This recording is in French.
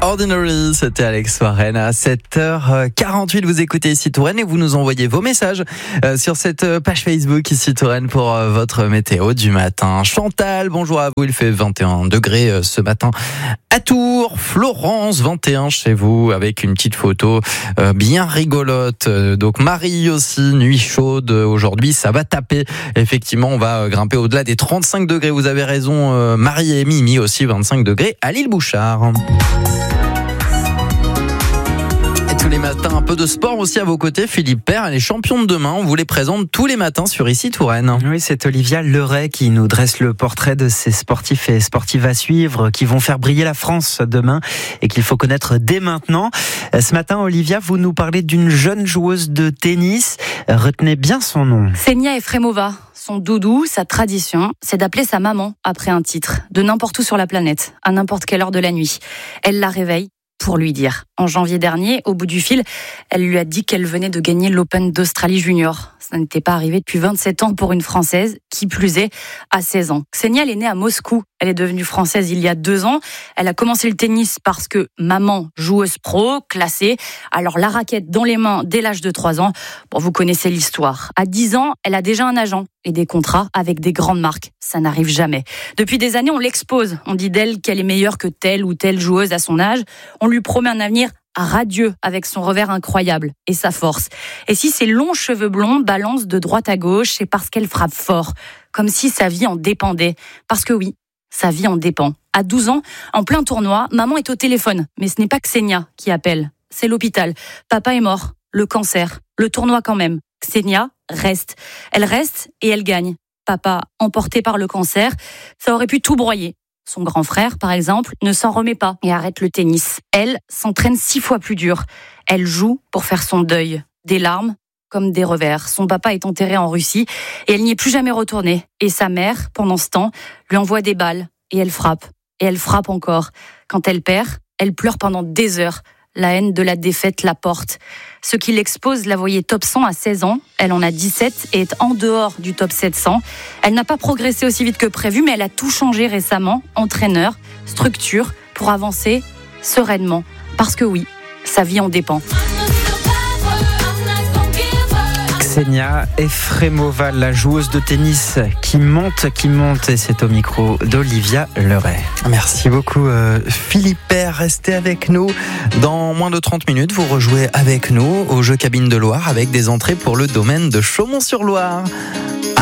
Ordinary, c'était Alex Warren à 7h48. Vous écoutez Ici Touraine et vous nous envoyez vos messages sur cette page Facebook Ici Touraine pour votre météo du matin. Chantal, bonjour à vous. Il fait 21 degrés ce matin à Tours. Florence, 21 chez vous avec une petite photo bien rigolote. Donc Marie aussi, nuit chaude aujourd'hui. Ça va taper. Effectivement, on va grimper au-delà des 35 degrés. Vous avez raison, Marie et Mimi aussi, 25 degrés à l'île Bouchard. Tous les matins, un peu de sport aussi à vos côtés. Philippe Père, elle est championne de main. On vous les présente tous les matins sur Ici Touraine. Oui, c'est Olivia Leray qui nous dresse le portrait de ces sportifs et sportives à suivre qui vont faire briller la France demain et qu'il faut connaître dès maintenant. Ce matin, Olivia, vous nous parlez d'une jeune joueuse de tennis. Retenez bien son nom. Ksenia Efremova. Son doudou, sa tradition, c'est d'appeler sa maman après un titre, de n'importe où sur la planète, à n'importe quelle heure de la nuit. Elle la réveille pour lui dire. En janvier dernier, au bout du fil, elle lui a dit qu'elle venait de gagner l'Open d'Australie Junior. Ça n'était pas arrivé depuis 27 ans pour une Française, qui plus est, à 16 ans. Ksenia, elle est née à Moscou. Elle est devenue française il y a 2 ans. Elle a commencé le tennis parce que maman, joueuse pro, classée. Alors la raquette dans les mains dès l'âge de 3 ans. Bon, vous connaissez l'histoire. À 10 ans, elle a déjà un agent et des contrats avec des grandes marques. Ça n'arrive jamais. Depuis des années, on l'expose. On dit d'elle qu'elle est meilleure que telle ou telle joueuse à son âge. On lui promet un avenir radieux avec son revers incroyable et sa force. Et si ses longs cheveux blonds balancent de droite à gauche, c'est parce qu'elle frappe fort, comme si sa vie en dépendait. Parce que oui, sa vie en dépend. À 12 ans, en plein tournoi, maman est au téléphone. Mais ce n'est pas Ksenia qui appelle, c'est l'hôpital. Papa est mort, le cancer, le tournoi quand même. Ksenia reste. Elle reste et elle gagne. Papa, emporté par le cancer, ça aurait pu tout broyer. Son grand frère, par exemple, ne s'en remet pas et arrête le tennis. Elle s'entraîne 6 fois plus dur. Elle joue pour faire son deuil. Des larmes comme des revers. Son papa est enterré en Russie et elle n'y est plus jamais retournée. Et sa mère, pendant ce temps, lui envoie des balles et elle frappe. Et elle frappe encore. Quand elle perd, elle pleure pendant des heures. La haine de la défaite la porte. Ce qui l'expose la voyait top 100 à 16 ans. Elle en a 17 et est en dehors du top 700. Elle n'a pas progressé aussi vite que prévu, mais elle a tout changé récemment. Entraîneur, structure, pour avancer sereinement. Parce que oui, sa vie en dépend. Ksenia Efremova, la joueuse de tennis qui monte, et c'est au micro d'Olivia Leray. Merci beaucoup Philippe Père, restez avec nous. Dans moins de 30 minutes, vous rejouez avec nous au jeu Cabine de Loire avec des entrées pour le domaine de Chaumont-sur-Loire.